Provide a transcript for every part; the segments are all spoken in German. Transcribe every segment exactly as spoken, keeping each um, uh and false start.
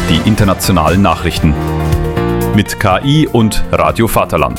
die internationalen Nachrichten. Mit K I und Radio Vaterland.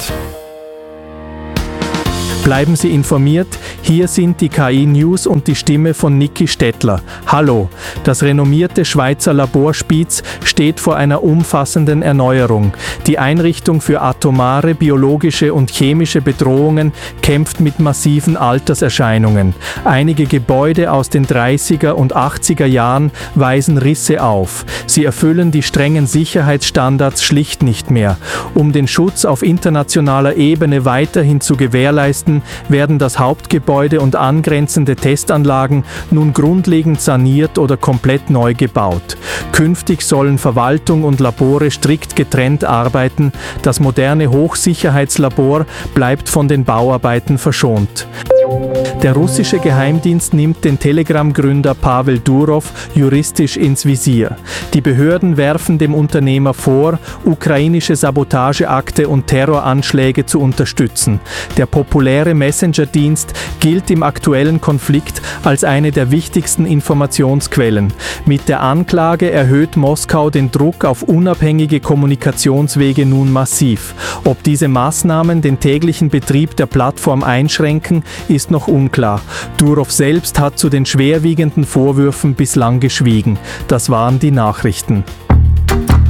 Bleiben Sie informiert, hier sind die K I-News und die Stimme von Niki Stettler. Hallo, das renommierte Schweizer Labor Spiez steht vor einer umfassenden Erneuerung. Die Einrichtung für atomare, biologische und chemische Bedrohungen kämpft mit massiven Alterserscheinungen. Einige Gebäude aus den dreißiger und achtziger Jahren weisen Risse auf. Sie erfüllen die strengen Sicherheitsstandards schlicht nicht mehr. Um den Schutz auf internationaler Ebene weiterhin zu gewährleisten, werden das Hauptgebäude und angrenzende Testanlagen nun grundlegend saniert oder komplett neu gebaut. Künftig sollen Verwaltung und Labore strikt getrennt arbeiten. Das moderne Hochsicherheitslabor bleibt von den Bauarbeiten verschont. Der russische Geheimdienst nimmt den Telegram-Gründer Pavel Durov juristisch ins Visier. Die Behörden werfen dem Unternehmer vor, ukrainische Sabotageakte und Terroranschläge zu unterstützen. Der populäre Messenger-Dienst gilt im aktuellen Konflikt als eine der wichtigsten Informationsquellen. Mit der Anklage erhöht Moskau den Druck auf unabhängige Kommunikationswege nun massiv. Ob diese Maßnahmen den täglichen Betrieb der Plattform einschränken, ist noch unklar. Durov selbst hat zu den schwerwiegenden Vorwürfen bislang geschwiegen. Das waren die Nachrichten.